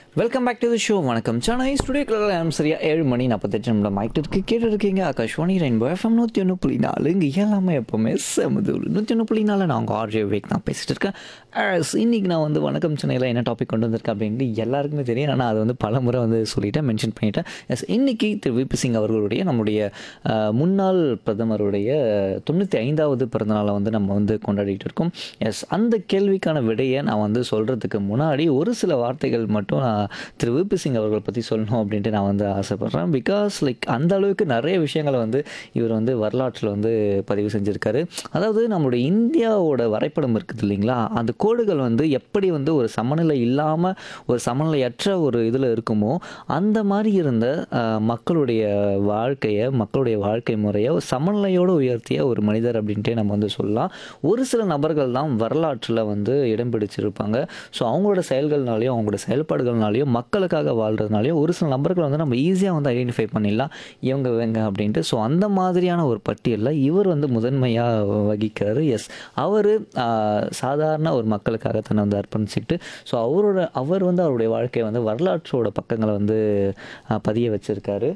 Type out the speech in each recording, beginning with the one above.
Welcome back to the show. வணக்கம் சென்னை ஸ்டுடியோக்கில் சரியா 7:48 mic இருக்கு கேட்டு இருக்கீங்க. ஆகாஷ்வாணி ரெயின்போ எஃப்எம் 101.4 இங்கே எல்லாமே எப்போவுமே செமதூள் 101.4 நான் உங்கள் ஆர்ஜே வேக் தான் பேசிட்டு இருக்கேன். இன்னைக்கு நான் வந்து வணக்கம் சென்னையில் என்ன டாபிக் கொண்டு வந்திருக்கேன் அப்படின்ட்டு எல்லாருக்குமே தெரியும். ஆனால் அது வந்து பல முறை வந்து சொல்லிட்டேன், மென்ஷன் பண்ணிட்டேன். இன்னைக்கு திரு விபி சிங் அவர்களுடைய நம்முடைய முன்னாள் பிரதமருடைய 95வது பிறந்தநாளை வந்து நம்ம வந்து கொண்டாடிட்டு இருக்கோம். அந்த கேள்விக்கான விடையை நான் வந்து சொல்கிறதுக்கு முன்னாடி ஒரு சில வார்த்தைகள் மட்டும் நான் திரு விபி சிங் அவர்களை பற்றி சொல்லணும் அப்படின்ட்டு நான் வந்து ஆசைப்பட்றேன். பிகாஸ் அந்த அளவுக்கு நிறைய விஷயங்களை வந்து இவர் வந்து வரலாற்றில் வந்து பதிவு செஞ்சுருக்காரு. அதாவது நம்மளுடைய இந்தியாவோட வரைபடம் இருக்குது இல்லைங்களா, அந்த கோடுகள் வந்து எப்படி வந்து ஒரு சமநிலை இல்லாமல் ஒரு சமநிலையற்ற ஒரு இதில் இருக்குமோ அந்த மாதிரி இருந்த மக்களுடைய மக்களுடைய வாழ்க்கை முறையை ஒரு சமநிலையோடு உயர்த்திய ஒரு மனிதர் அப்படின்ட்டே நம்ம வந்து சொல்லலாம். ஒரு சில நபர்கள் தான் வரலாற்றில் வந்து இடம் பிடிச்சிருப்பாங்க. ஸோ அவங்களோட செயல்கள்னாலையும் அவங்களோட செயல்பாடுகள்னாலையும் மக்களுக்காக வாழ்கிறதுனாலையும் ஒரு சில நபர்கள் வந்து நம்ம ஈஸியாக வந்து ஐடென்டிஃபை பண்ணிடலாம் இவங்க அப்படின்ட்டு. ஸோ அந்த மாதிரியான ஒரு பட்டியலில் இவர் வந்து முதன்மையாக வகிக்கிறாரு. அவர் சாதாரண ஒரு மக்களுக்காக தன்னை வந்து அர்ப்பணிச்சுக்கிட்டு ஸோ அவர் வந்து அவருடைய வாழ்க்கையை வந்து வரலாற்றோட பக்கங்களை வந்து பதிய வச்சிருக்காரு.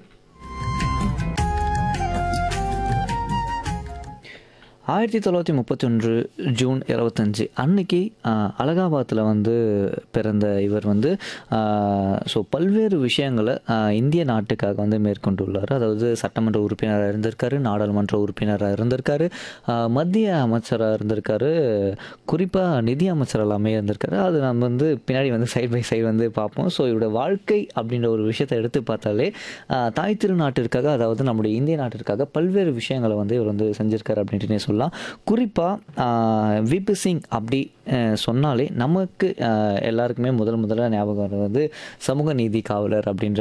1931 ஜூன் 25 அன்னைக்கு அலகாபாத்தில் வந்து பிறந்த இவர் வந்து ஸோ பல்வேறு விஷயங்களை இந்திய நாட்டுக்காக வந்து மேற்கொண்டுள்ளார். அதாவது சட்டமன்ற உறுப்பினராக இருந்திருக்காரு, நாடாளுமன்ற உறுப்பினராக இருந்திருக்காரு, மத்திய அமைச்சராக இருந்திருக்காரு, குறிப்பாக நிதி அமைச்சர் எல்லாமே இருந்திருக்காரு. அது நம்ம வந்து பின்னாடி வந்து சைட் பை சைடு வந்து பார்ப்போம். ஸோ இவரோட வாழ்க்கை அப்படின்ற ஒரு விஷயத்தை எடுத்து பார்த்தாலே தாய் திருநாட்டிற்காக, அதாவது நம்முடைய இந்திய நாட்டிற்காக பல்வேறு விஷயங்களை வந்து இவர் வந்து செஞ்சிருக்காரு அப்படின்ட்டு சொல்லலாம். குறிப்பாக விபி சிங் அப்படி சொன்னாலே நமக்கு எல்லாருக்குமே முதல்ல ஞாபகம் வருவது சமூக நீதி காவலர் அப்படின்ற